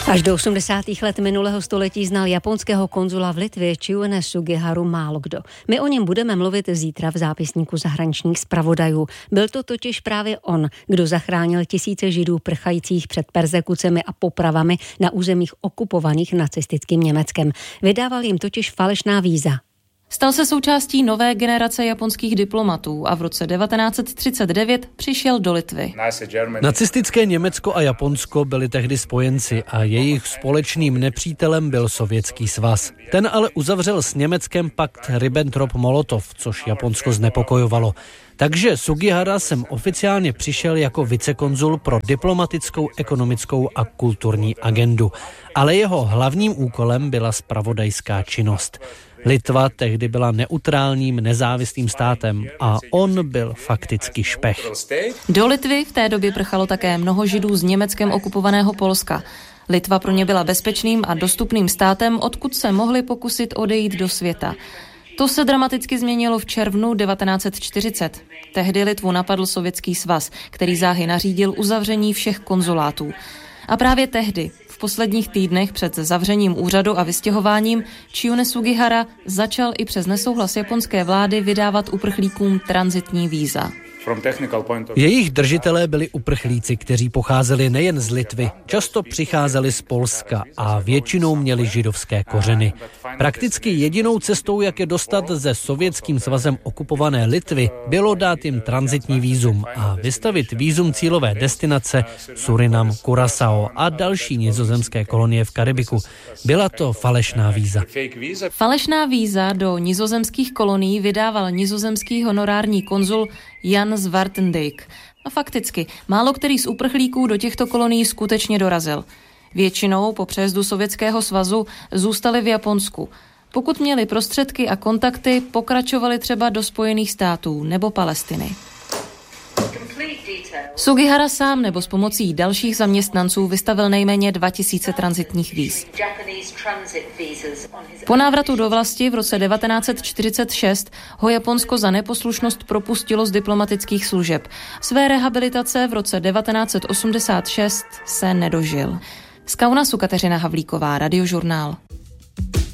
Až do 80. let minulého století znal japonského konzula v Litvě Chiune Sugiharu málo kdo. My o něm budeme mluvit zítra v zápisníku zahraničních zpravodajů. Byl to totiž právě on, kdo zachránil tisíce Židů prchajících před perzekucemi a popravami na územích okupovaných nacistickým Německem. Vydával jim totiž falešná víza. Stal se součástí nové generace japonských diplomatů a v roce 1939 přišel do Litvy. Nacistické Německo a Japonsko byli tehdy spojenci a jejich společným nepřítelem byl Sovětský svaz. Ten ale uzavřel s Německem pakt Ribbentrop-Molotov, což Japonsko znepokojovalo. Takže Sugihara sem oficiálně přišel jako vicekonzul pro diplomatickou, ekonomickou a kulturní agendu. Ale jeho hlavním úkolem byla zpravodajská činnost. Litva tehdy byla neutrálním nezávislým státem a on byl fakticky špech. Do Litvy v té době prchalo také mnoho Židů z Německem okupovaného Polska. Litva pro ně byla bezpečným a dostupným státem, odkud se mohli pokusit odejít do světa. To se dramaticky změnilo v červnu 1940. Tehdy Litvu napadl Sovětský svaz, který záhy nařídil uzavření všech konzulátů. A právě tehdy, v posledních týdnech před zavřením úřadu a vystěhováním, Chiune Sugihara začal i přes nesouhlas japonské vlády vydávat uprchlíkům tranzitní víza. Jejich držitelé byli uprchlíci, kteří pocházeli nejen z Litvy, často přicházeli z Polska a většinou měli židovské kořeny. Prakticky jedinou cestou, jak je dostat ze Sovětským svazem okupované Litvy, bylo dát jim tranzitní vízum a vystavit vízum cílové destinace Surinam, Curaçao a další nizozemské kolonie v Karibiku. Byla to falešná víza. Falešná víza do nizozemských kolonií vydával nizozemský honorární konzul Jan Zwartendijk. A fakticky, málo který z uprchlíků do těchto kolonií skutečně dorazil. Většinou po přejezdu Sovětského svazu zůstali v Japonsku. Pokud měli prostředky a kontakty, pokračovali třeba do Spojených států nebo Palestiny. Sugihara sám nebo s pomocí dalších zaměstnanců vystavil nejméně 2000 tranzitních víz. Po návratu do vlasti v roce 1946 ho Japonsko za neposlušnost propustilo z diplomatických služeb. Své rehabilitace v roce 1986 se nedožil. Z Kaunasu Kateřina Havlíková, Radiožurnál.